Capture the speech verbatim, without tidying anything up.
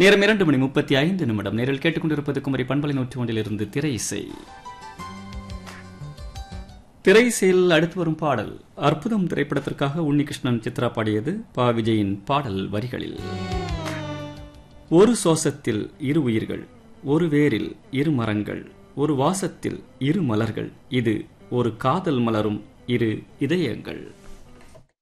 நேரம் இரண்டு மணி முப்பத்தி ஐந்து நிமிடம். நேரில் கேட்டுக்கொண்டிருப்பது குமரி பண்பலை நூற்றி ஒன்றிலிருந்து திரை இசை. திரை இசையில் அடுத்து வரும் பாடல் அற்புதம் திரைப்படத்திற்காக உன்னிகிருஷ்ணன் சித்ரா பாடியது பா விஜயின் பாடல் வரிகளில். ஒரு சுவாசத்தில் இரு உயிர்கள், ஒரு வேரில் இரு மரங்கள், ஒரு வாசத்தில் இரு மலர்கள், இது ஒரு காதல் மலரும் இரு இதயங்கள்.